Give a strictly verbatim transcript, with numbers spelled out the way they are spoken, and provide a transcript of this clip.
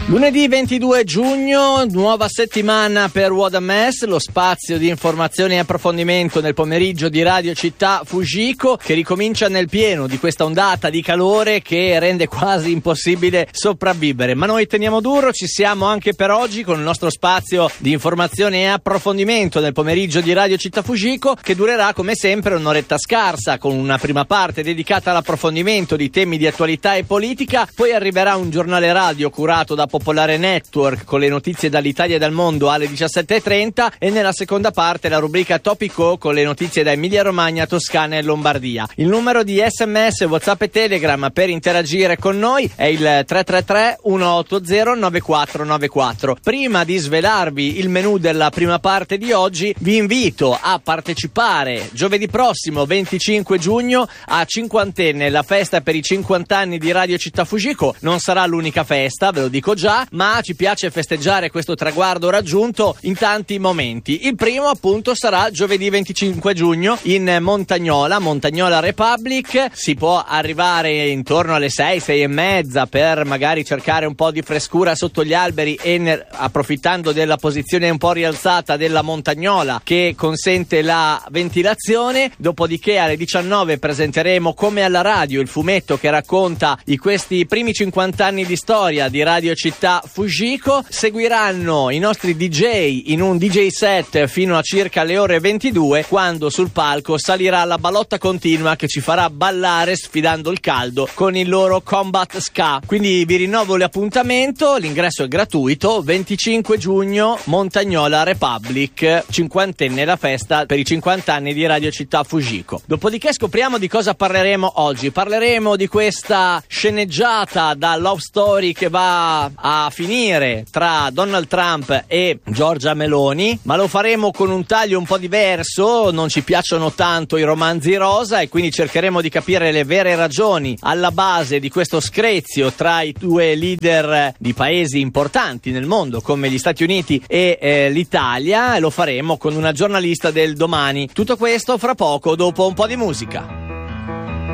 Lunedì ventidue giugno, nuova settimana per What a Mess, lo spazio di informazione e approfondimento nel pomeriggio di Radio Città Fujiko, che ricomincia nel pieno di questa ondata di calore che rende quasi impossibile sopravvivere. Ma noi teniamo duro, ci siamo anche per oggi con il nostro spazio di informazione e approfondimento nel pomeriggio di Radio Città Fujiko, che durerà come sempre un'oretta scarsa, con una prima parte dedicata all'approfondimento di temi di attualità e politica, poi arriverà un giornale radio curato da Popolare Network con le notizie dall'Italia e dal mondo alle diciassette e trenta, e nella seconda parte la rubrica Topico con le notizie da Emilia Romagna, Toscana e Lombardia. Il numero di sms, WhatsApp e Telegram per interagire con noi è il tre tre tre uno otto zero nove quattro nove quattro. Prima di svelarvi il menù della prima parte di oggi, vi invito a partecipare giovedì prossimo venticinque giugno a Cinquantenne, la festa per i cinquanta anni di Radio Città Fujiko. Non sarà l'unica festa, ve lo dico già, ma ci piace festeggiare questo traguardo raggiunto in tanti momenti. Il primo appunto sarà giovedì venticinque giugno in Montagnola, Montagnola Republic. Si può arrivare intorno alle sei, sei e mezza per magari cercare un po' di frescura sotto gli alberi e ne- approfittando della posizione un po' rialzata della Montagnola che consente la ventilazione. Dopodiché alle diciannove presenteremo Come alla radio, il fumetto che racconta di questi primi cinquanta anni di storia di Radio Città Fujiko. Seguiranno i nostri D J in un D J set fino a circa le ore ventidue, quando sul palco salirà la balotta continua che ci farà ballare sfidando il caldo con il loro Combat Ska. Quindi vi rinnovo l'appuntamento, l'ingresso è gratuito, venticinque giugno Montagnola Republic, cinquantenne, la festa per i cinquanta anni di Radio Città Fujiko. Dopodiché scopriamo di cosa parleremo oggi. Parleremo di questa sceneggiata da love story che va a finire tra Donald Trump e Giorgia Meloni, ma lo faremo con un taglio un po' diverso. Non ci piacciono tanto i romanzi rosa e quindi cercheremo di capire le vere ragioni alla base di questo screzio tra i due leader di paesi importanti nel mondo come gli Stati Uniti e eh, l'Italia, e lo faremo con una giornalista del Domani. Tutto questo fra poco, dopo un po' di musica.